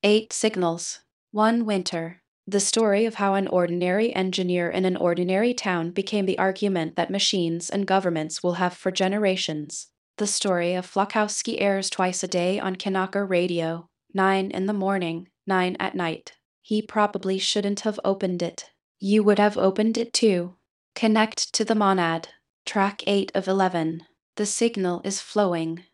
8 Signals. 1 Winter. The story of how an ordinary engineer in an ordinary town became the argument that machines and governments will have for generations. The story of Flokowski airs twice a day on Kanaka Radio, 9 in the morning, 9 at night. He probably shouldn't have opened it. You would have opened it too. Connect to the monad. Track 8 of 11. The signal is flowing.